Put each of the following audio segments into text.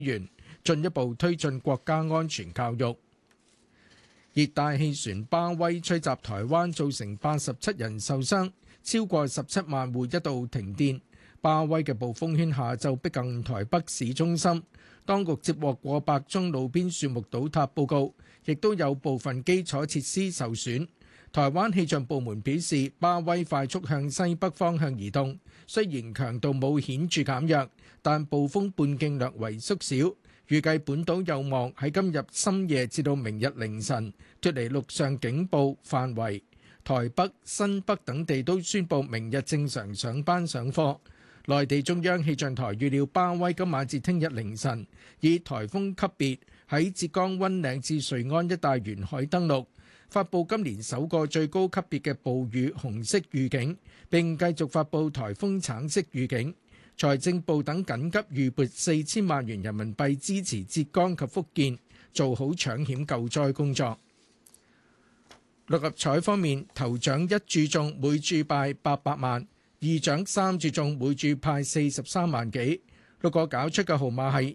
源，進一步推進國家安全教育。熱帶氣旋巴威吹襲台灣，造成87人受傷，超過17萬戶一度停電。巴威嘅暴風圈下晝逼近台北市中心，當局接獲過百宗路邊樹木倒塌報告，亦都有部分基礎設施受損。台灣氣象部門表示，巴威快速向西北方向移動，雖然強度冇顯著減弱，但暴風半徑略為縮小。預計本島有望喺今日深夜至到明日凌晨脫離陸上警報範圍。台北、新北等地都宣布明日正常上班上課。內地中央氣象台預料巴威今晚至聽日凌晨以颱風級別喺浙江溫嶺至瑞安一帶沿海登陸，發布今年首個最高級別嘅暴雨紅色預警，並繼續發布颱風橙色預警。財政部等緊急預撥4000萬元人民幣支持浙江及福建做好搶險救災工作。六合彩方面，頭獎一注中，每注派800萬；二獎三注中，每注派43萬幾。六個攪出嘅號碼係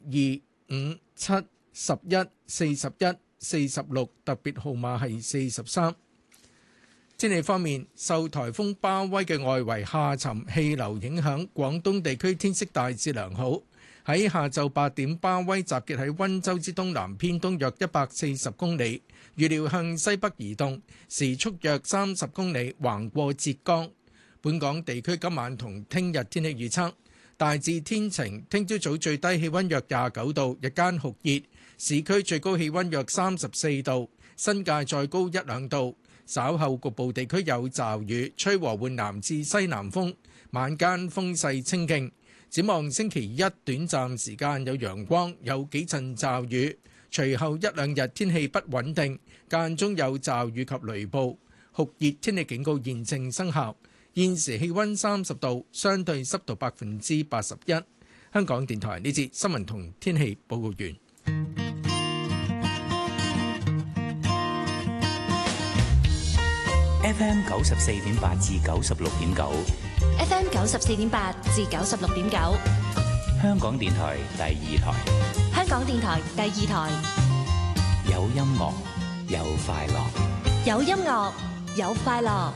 2、5、7、11、41、46，特別號碼係43。天氣方面，受颱風巴威嘅外圍下沉氣流影響，廣東地區天色大致良好。喺下晝8點，巴威集結喺溫州之東南偏東約140公里，預料向西北移動，時速約30公里，橫過浙江。本港地區今晚同聽日天氣預測，大致天晴，聽朝早最低氣溫約29度，日間酷熱，市區最高氣溫約34度，新界再高1-2度。稍後局部地區有驟雨，吹和緩南至西南風，晚間風勢清勁。展望星期一，短暫時間有陽光，有幾陣驟雨，隨後1-2日天氣不穩定，間中有驟雨及雷暴。酷熱天氣警告現正生效。現時氣溫30度，相對濕度81%。香港電台呢節新聞同天氣報告完。 FM 94.8至96.9 ，FM 94.8至96.9， 香港電台第二台， 香港電台第二台， 有音樂有快樂， 有音樂有快樂。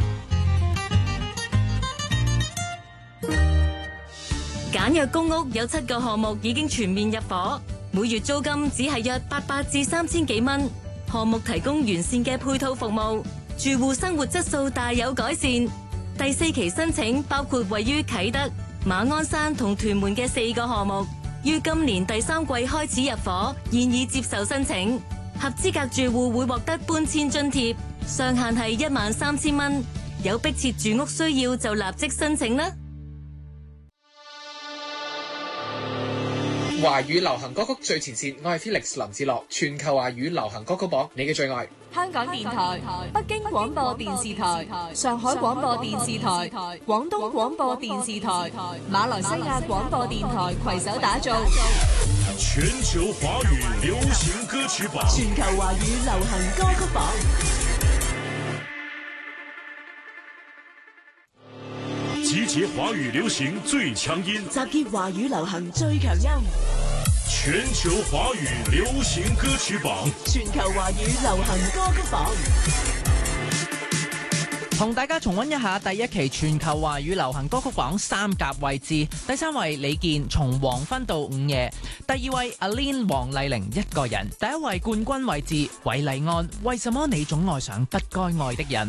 簡約公屋有7個項目已經全面入伙，每月租金只係約800至3000幾蚊，項目提供完善嘅配套服務。住戶生活質素大有改善。第4期申請包括位於啟德、馬鞍山同屯門嘅4個項目，於今年第3季開始入伙，現已接受申請。合資格住戶會獲得搬遷津貼，上限係13000蚊。有迫切住屋需要就立即申請啦。 華語流行歌曲最前線，我係 Felix 林子樂，全球華語流行歌曲榜，你嘅最愛。 香港電台、北京廣播電視台、上海廣播電視台、廣東廣播電視台、馬來西亞廣播電台攜手打造全球華語流行歌曲榜， 全球華語流行歌曲榜， 集結華語流行最強音， 集結華語流行最強音。 全球華語流行歌曲榜， 全球華語流行歌曲榜。 同大家重溫一下第1期全球華語流行歌曲榜3甲位置。第3位李健從黃昏到午夜，第2位阿 Lin 黃麗玲一個人，第1位冠軍位置韋禮安為什麼你總愛上不該愛的人。